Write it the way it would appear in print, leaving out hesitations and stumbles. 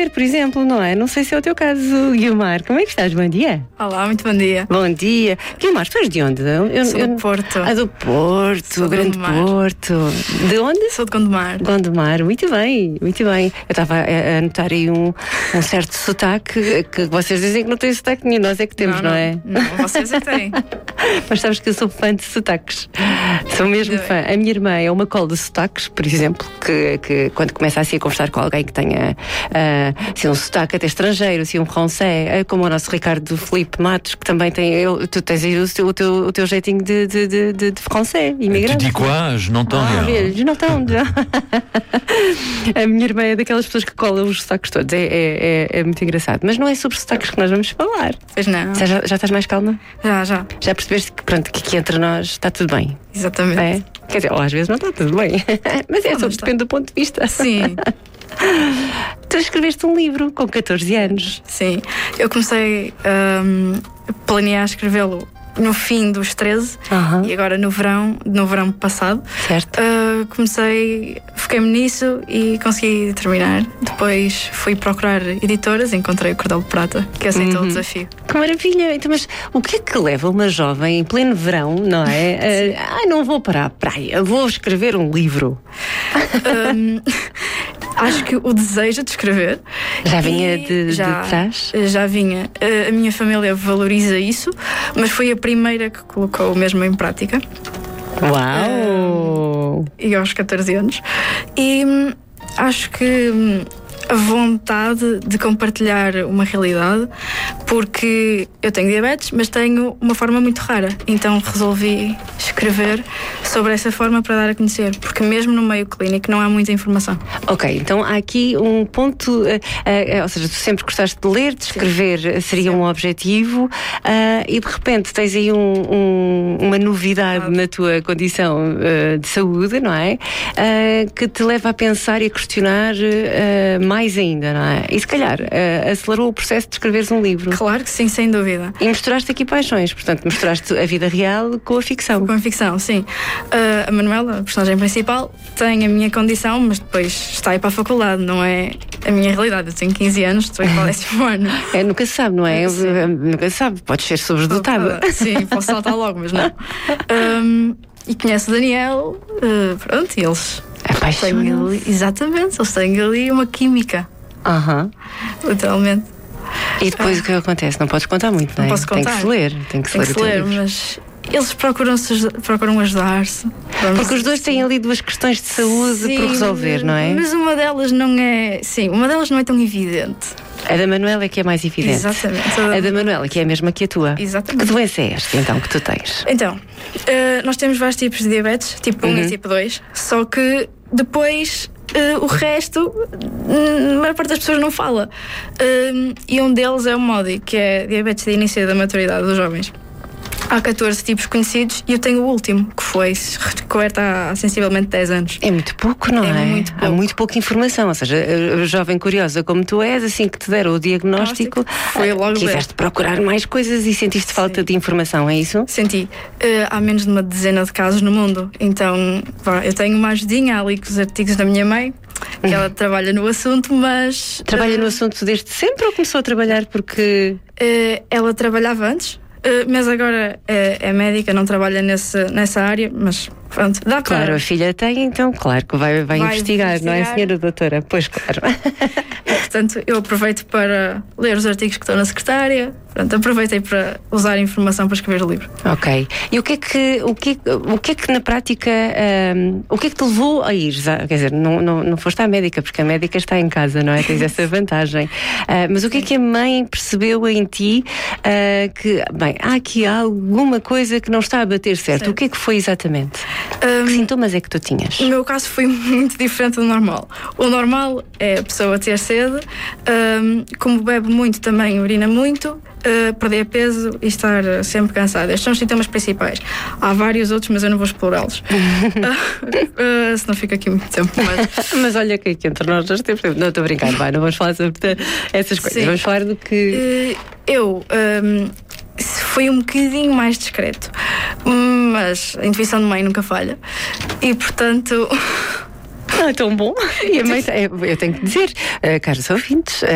ler, por exemplo, não é? Não sei se é o teu caso, Guiomar. Como é que estás? Bom dia. Olá, muito bom dia. Bom dia. Guiomar, tu és de onde? Sou do Porto. Ah, do Porto, Sou de grande Gondomar. Porto. De onde? Sou de Gondomar. Gondomar, muito bem, muito bem. Eu estava a notar aí um certo sotaque, que vocês dizem que não tem sotaque nenhum, nós é que temos, não é? Não, vocês é que têm. Mas sabes que eu sou fã de sotaques. Sou mesmo Muito fã. A minha irmã é uma cola de sotaques, por exemplo, que quando começa assim a conversar com alguém que tenha assim, um sotaque até estrangeiro, assim, um français, como o nosso Ricardo Filipe Matos, que também tem. Tu tens aí o teu jeitinho de français, imigrante. Tu dis quoi? Je n'entends rien. Je n'entends. A minha irmã é daquelas pessoas que colam os sotaques todos. É muito engraçado. Mas não é sobre sotaques que nós vamos falar. Pois não. Já estás mais calma? Já. Já percebeste que, pronto, que aqui entre nós está tudo bem? Exatamente. É? Quer dizer, ou às vezes não está tudo bem. Mas depende do ponto de vista. Sim. Tu escreveste um livro com 14 anos. Sim. Eu comecei a planear escrevê-lo no fim dos 13 e agora no verão passado. Certo. Foquei-me nisso e consegui terminar. Depois fui procurar editoras, encontrei o Cordel de Prata, que aceitou o desafio. Que maravilha! Então, mas o que é que leva uma jovem em pleno verão, não é? Não vou para a praia, vou escrever um livro. Acho que o desejo de escrever já vinha de trás? Já vinha. A minha família valoriza isso, mas foi a primeira que colocou mesmo em prática. Uau! E aos 14 anos. E acho que a vontade de compartilhar uma realidade, porque eu tenho diabetes, mas tenho uma forma muito rara. Então resolvi escrever sobre essa forma para dar a conhecer, porque mesmo no meio clínico não há muita informação. Ok, então há aqui um ponto, ou seja, tu sempre gostaste de ler, de escrever. Seria um objetivo, e de repente tens aí uma novidade na tua condição de saúde, não é? Que te leva a pensar e a questionar mais ainda, não é? E se calhar acelerou o processo de escreveres um livro. Claro que sim, sem dúvida. E misturaste aqui paixões, portanto, misturaste a vida real com a ficção. Com a ficção, sim. A Manuela, a personagem principal, tem a minha condição, mas depois está aí para a faculdade, não é a minha realidade. Eu tenho 15 anos, estou em 10º ano. Nunca se sabe, não é? Nunca se sabe, podes ser sobredotada. Sim, posso saltar logo, mas não. E conheço o Daniel, pronto, e eles têm ali, exatamente, eles têm ali uma química. Literalmente. E depois o que acontece? Não podes contar muito, não é? Não posso contar. Tem que se ler, tem que se ler, mas eles procuram ajudar-se. Porque os dois têm ali duas questões de saúde por resolver, não é? Mas uma delas não é. Sim, uma delas não é tão evidente. A da Manuela é que é mais evidente. Exatamente. A da Manuela que é a mesma que a tua. Exatamente. Que doença é esta, então, que tu tens? Então, nós temos vários tipos de diabetes, tipo 1 e tipo 2, só que depois o resto, a maior parte das pessoas não fala. E um deles é o MODY, que é diabetes de início da maturidade dos jovens. Há 14 tipos conhecidos e eu tenho o último, que foi descoberto há sensivelmente 10 anos. É muito pouco, não é? Muito pouco. Há muito pouca informação. Ou seja, jovem curiosa como tu és, assim que te deram o diagnóstico, foi logo quiseste procurar mais coisas e sentiste falta de informação, é isso? Senti. Há menos de uma dezena de casos no mundo. Então, eu tenho uma ajudinha ali com os artigos da minha mãe, que ela trabalha no assunto, mas... Trabalha no assunto desde sempre ou começou a trabalhar porque... Ela trabalhava antes. Mas agora é médica, não trabalha nessa área, mas pronto, dá para... Claro, a filha tem, então claro que vai investigar, não é, senhora doutora? Pois, claro. E, portanto, eu aproveito para ler os artigos que estão na secretária. Pronto, aproveitei para usar a informação para escrever o livro. Ok. E o que é que na prática, o que é que te levou a ir? Quer dizer, não foste à médica, porque a médica está em casa, não é? Tens essa vantagem. Mas o que é que a mãe percebeu em ti que, bem, há aqui alguma coisa que não está a bater certo? O que é que foi exatamente? Que sintomas é que tu tinhas? O meu caso foi muito diferente do normal. O normal é a pessoa ter sede, como bebe muito também urina muito, perder peso e estar sempre cansada. Estes são os sintomas principais. Há vários outros, mas eu não vou explorá-los. Senão fica aqui muito tempo. Mas olha que aqui entre nós temos tempo. Não, estou a brincar, vai, não vamos falar sobre essas coisas. Sim. Vamos falar do que... Foi um bocadinho mais discreto, mas a intuição de mãe nunca falha. E portanto... É tão bom. E a mãe, eu tenho que dizer, caros ouvintes,